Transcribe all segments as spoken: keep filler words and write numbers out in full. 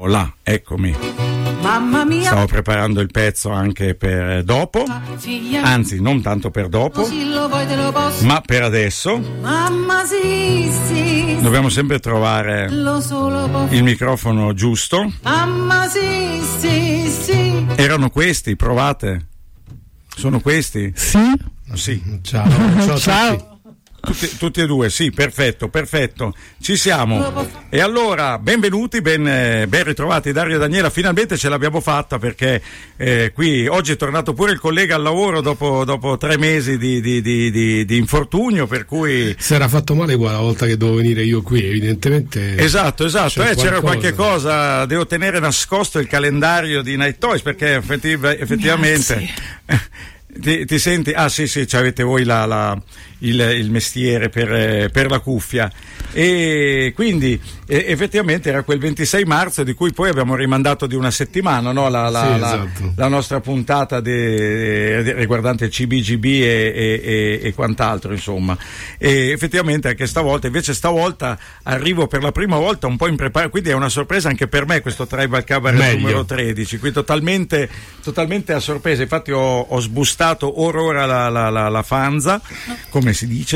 Là, eccomi. Mamma mia. Stavo preparando il pezzo anche per dopo, anzi non tanto per dopo, ma per adesso. Mamma sì, sì. Dobbiamo sempre trovare il microfono giusto. Mamma sì, sì, sì. Erano questi, provate. Sono questi? Sì. Sì. Ciao. Ciao. Ciao. Tutti, tutti e due, sì, perfetto, perfetto, ci siamo. E allora, benvenuti, ben, ben ritrovati Dario e Daniela, finalmente ce l'abbiamo fatta perché eh, qui oggi è tornato pure il collega al lavoro dopo, dopo tre mesi di, di, di, di, di infortunio, per cui... Si era fatto male quella volta che dovevo venire io qui, evidentemente... Esatto, esatto, eh, c'era qualche cosa. cosa, devo tenere nascosto il calendario di Night Toys perché effettiv- effettivamente... Ti, ti senti? Ah sì sì, avete voi la, la, il, il mestiere per, per la cuffia e quindi e, effettivamente era quel ventisei marzo di cui poi abbiamo rimandato di una settimana, no? la, la, sì, la, esatto. la nostra puntata de, de, riguardante il C B G B e, e, e, e quant'altro insomma, e effettivamente anche stavolta, invece stavolta arrivo per la prima volta un po' impreparato, quindi è una sorpresa anche per me questo Tribal Cabaret Meglio. numero tredici, qui totalmente, totalmente a sorpresa, infatti ho, ho sbustato or ora la, la, la, la fanza, come si dice,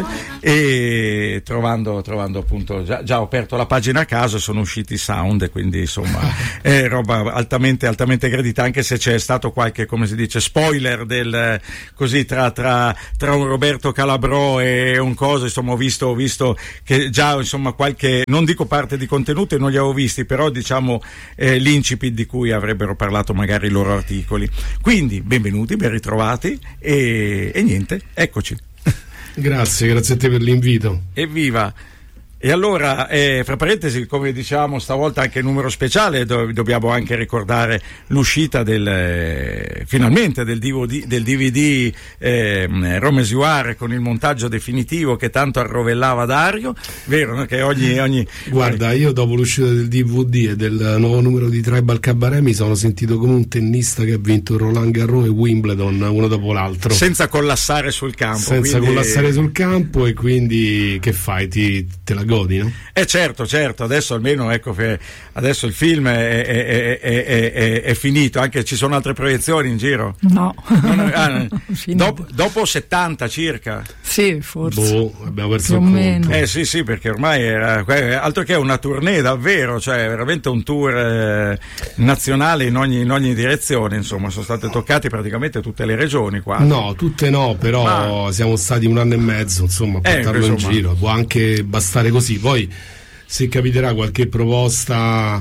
e trovando, trovando appunto, già, già ho aperto la pagina a caso, sono usciti i sound, quindi insomma è roba altamente, altamente gradita, anche se c'è stato qualche, come si dice, spoiler del, così tra, tra, tra un Roberto Calabrò e un coso, insomma ho visto, ho visto che già insomma qualche, non dico parte di contenuti non li avevo visti, però diciamo eh, l'incipit di cui avrebbero parlato magari i loro articoli, quindi benvenuti, ben ritrovati. E, e niente, eccoci. Grazie, grazie a te per l'invito. Evviva! E allora, eh, fra parentesi, come diciamo stavolta anche numero speciale, do- dobbiamo anche ricordare l'uscita del eh, finalmente del D V D, del D V D eh, Romesuare con il montaggio definitivo che tanto arrovellava Dario, vero? No? Che ogni, ogni Guarda, io dopo l'uscita del D V D e del nuovo numero di Tribal Cabaret mi sono sentito come un tennista che ha vinto Roland Garros e Wimbledon uno dopo l'altro, senza collassare sul campo, senza quindi... collassare sul campo, e quindi che fai? Ti, te la godi, no? Eh certo, certo, adesso almeno ecco che adesso il film è, è, è, è, è, è finito, anche ci sono altre proiezioni in giro? No. Non, ah, dopo, dopo settanta circa? Sì, forse. Boh, abbiamo perso più il o meno. conto. Eh sì sì, perché ormai era altro che una tournée davvero, cioè veramente un tour eh, nazionale in ogni, in ogni direzione, insomma sono state toccate praticamente tutte le regioni qua. No, tutte no, però Ma... siamo stati un anno e mezzo insomma a portarlo eh, in insomma. giro, può anche bastare così, poi se capiterà qualche proposta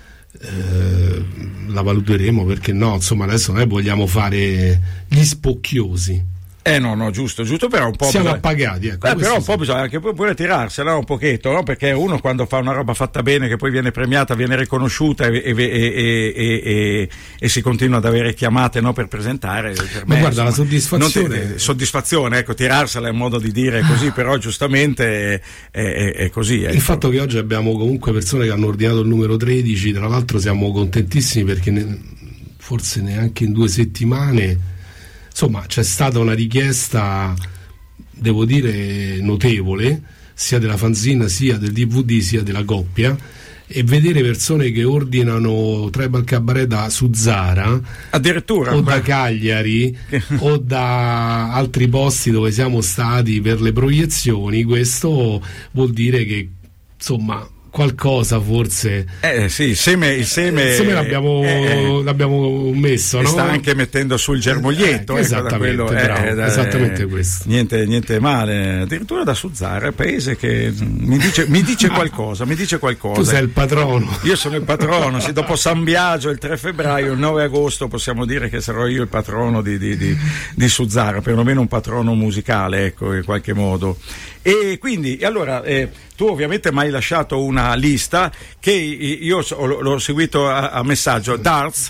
eh, la valuteremo, perché no, insomma adesso noi vogliamo fare gli spocchiosi. Eh no, no, giusto, giusto, però un po' siamo bisogna... appagati, ecco. Eh, però un po' sì. bisogna anche pure tirarsela un pochetto, no? Perché uno quando fa una roba fatta bene, che poi viene premiata, viene riconosciuta e, e, e, e, e, e si continua ad avere chiamate, no, per presentare. Per Ma me, guarda, insomma, la soddisfazione non te, soddisfazione, ecco, tirarsela è un modo di dire così, però giustamente è, è, è così. Ecco. Il fatto che oggi abbiamo comunque persone che hanno ordinato il numero tredici, tra l'altro siamo contentissimi perché ne, forse neanche in due settimane insomma c'è stata una richiesta, devo dire, notevole, sia della fanzina sia del D V D sia della coppia, e vedere persone che ordinano Tribal Cabaret da Suzzara addirittura o da Cagliari o da altri posti dove siamo stati per le proiezioni, questo vuol dire che insomma qualcosa forse eh sì, il seme, il seme, il seme l'abbiamo, eh, l'abbiamo messo, no? Sta anche mettendo sul germoglietto, eh, ecco, esattamente, quello, bravo, eh, eh, esattamente questo. Niente, niente male, addirittura da Suzzara, paese che mi dice, mi dice qualcosa, mi dice qualcosa. Tu sei il patrono. Io sono il patrono, sì, dopo San Biagio il tre febbraio, il nove agosto possiamo dire che sarò io il patrono di, di, di, di Suzzara, perlomeno un patrono musicale, ecco, in qualche modo. E quindi, allora, eh, tu ovviamente mi hai lasciato una lista che io l'ho seguito a, a messaggio. Darts?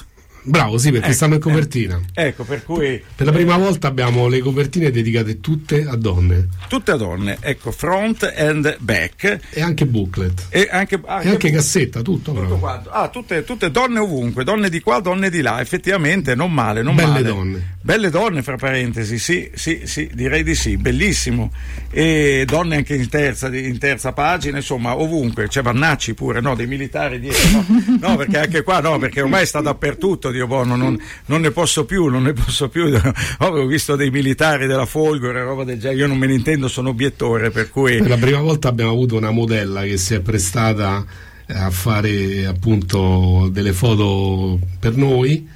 Bravo, sì, perché ecco, stanno in copertina. Eh, ecco, per cui per la prima volta abbiamo le copertine dedicate tutte a donne. Tutte a donne, ecco, front and back. E anche booklet. E anche, anche, e anche cassetta, tutto. Tutto quanto. Ah, tutte, tutte donne ovunque, donne di qua, donne di là. Effettivamente non male, non Belle male. donne. Belle donne, fra parentesi, sì, sì, sì, direi di sì, bellissimo. E donne anche in terza, in terza pagina, insomma, ovunque. C'è Vannacci pure, no, dei militari dietro. No, no, perché anche qua, no, perché ormai sta dappertutto, Dio buono, non, non ne posso più, non ne posso più. Ho visto dei militari della Folgore, roba del genere, io non me ne intendo, sono obiettore, per cui... Per la prima volta abbiamo avuto una modella che si è prestata a fare appunto delle foto per noi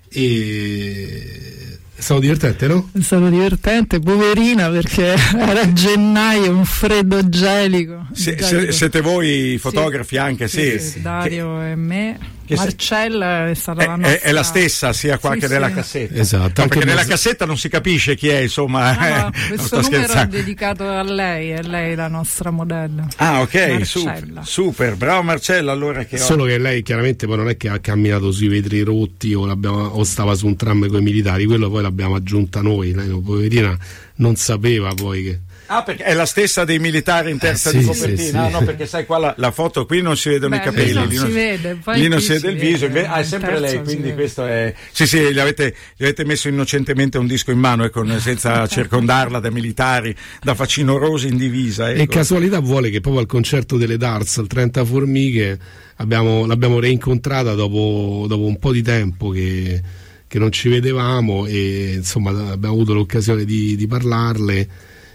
e... È stato divertente, no? È stato divertente, poverina, perché era gennaio, un freddo gelico. Se, se, siete voi fotografi, sì, anche, sì. sì, sì Dario che, e me. Che Marcella è stata è, la nostra... È la stessa, sia qua sì, che sì. nella cassetta. Esatto. No, perché nella cassetta non si capisce chi è, insomma. No, no, eh, questo numero è dedicato a lei, è lei la nostra modella. Ah, ok, super, super, bravo Marcella. Allora che Solo ho... che lei chiaramente poi non è che ha camminato sui vetri rotti o, o stava su un tram con i militari, quello poi l'abbiamo aggiunta noi, lei poverina non sapeva poi che... Ah, perché è la stessa dei militari in terza eh, sì, di copertina? sì, sì. Ah, no, perché sai qua la, la foto qui non si vedono Beh, i capelli, non lì si non, vede, poi lì non si vede il viso, vede, ah, è sempre lei, quindi si questo è... Sì, sì, gli avete, gli avete messo innocentemente un disco in mano, ecco, senza circondarla da militari, da facinorosi in divisa. Ecco. E casualità vuole che proprio al concerto delle Darts, al trenta Formiche, abbiamo, l'abbiamo reincontrata dopo, dopo un po' di tempo che, che non ci vedevamo e insomma abbiamo avuto l'occasione di, di parlarle.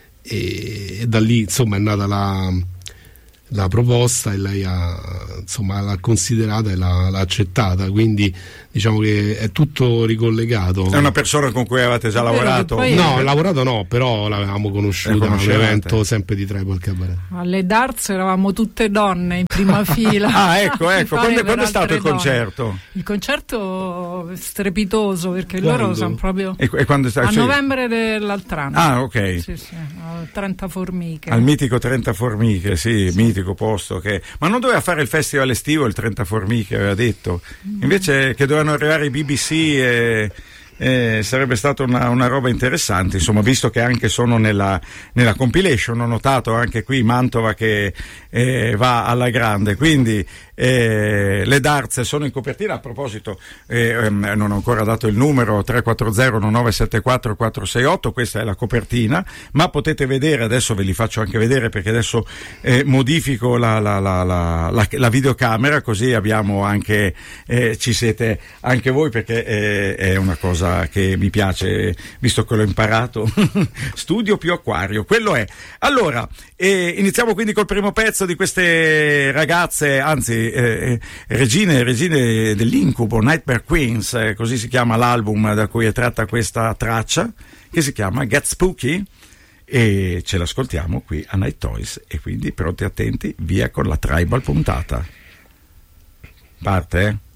E da lì insomma è nata la, la proposta e lei ha, insomma, l'ha considerata e l'ha, l'ha accettata, quindi diciamo che è tutto ricollegato. È una persona con cui avete già lavorato? Poi... No, lavorato no, però l'avevamo conosciuta a un evento sempre di Tripod Cabaret. Alle Darts eravamo tutte donne in prima fila. Ah, ecco, ecco. Quando, quando è stato il concerto? Donne. Il concerto strepitoso, perché quando? loro sono proprio e, e quando sta... a sì. novembre dell'altro anno. Ah, ok. Sì, sì, al trenta Formiche. Al mitico trenta Formiche, sì, sì, mitico posto che... Ma non doveva fare il festival estivo il trenta Formiche, aveva detto. Invece che dovevano arrivare i B B C e... Eh, sarebbe stata una, una roba interessante, insomma, visto che anche sono nella, nella compilation, ho notato anche qui Mantova che eh, va alla grande, quindi eh, le Darts sono in copertina. A proposito, eh, ehm, non ho ancora dato il numero, tre quattro zero nove sette quattro quattro sei otto, questa è la copertina, ma potete vedere, adesso ve li faccio anche vedere perché adesso eh, modifico la, la, la, la, la, la videocamera, così abbiamo anche, eh, ci siete anche voi, perché eh, è una cosa che mi piace, visto che l'ho imparato. Studio più acquario, quello è. Allora, eh, iniziamo quindi col primo pezzo di queste ragazze, anzi eh, regine, regine dell'incubo, Nightmare Queens, eh, così si chiama l'album da cui è tratta questa traccia, che si chiama Get Spooky, e ce l'ascoltiamo qui a Night Toys, e quindi pronti attenti, via con la Tribal puntata. Parte, eh?